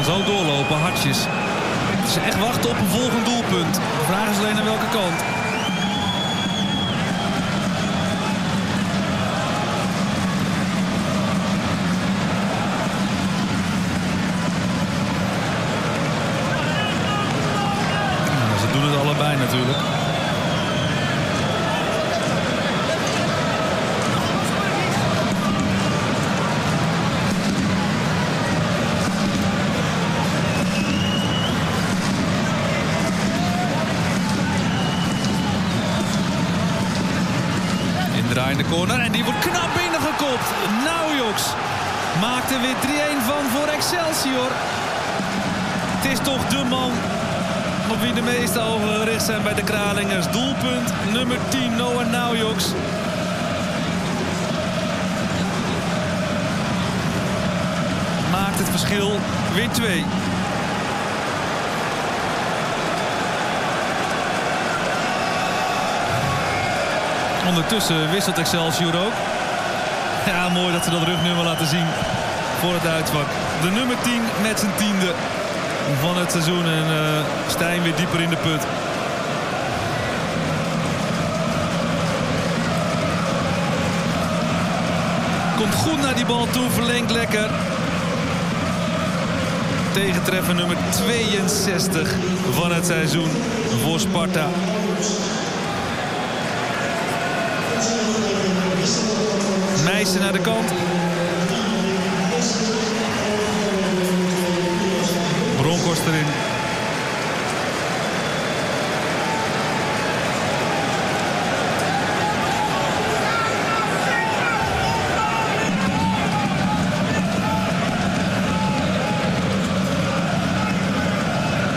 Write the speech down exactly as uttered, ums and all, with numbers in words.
kan zo doorlopen, Hartjes. Het is echt wachten op een volgend doelpunt. De vraag is alleen aan welke kant. Nou, ze doen het allebei natuurlijk. In de corner en die wordt knap binnengekopt. Naujoks maakt er weer drie-een van voor Excelsior. Het is toch de man op wie de meeste ogen gericht zijn bij de Kralingers. Doelpunt nummer tien, Noah Naujoks. Maakt het verschil weer twee. Ondertussen wisselt Excelsior ook. Ja, mooi dat ze dat rugnummer laten zien voor het uitvak. De nummer tien met zijn tiende van het seizoen. En uh, Stijn weer dieper in de put. Komt goed naar die bal toe, verlengt lekker. Tegentreffer nummer tweeënzestig van het seizoen voor Sparta. Meijsen naar de kant. Bronkhorst erin.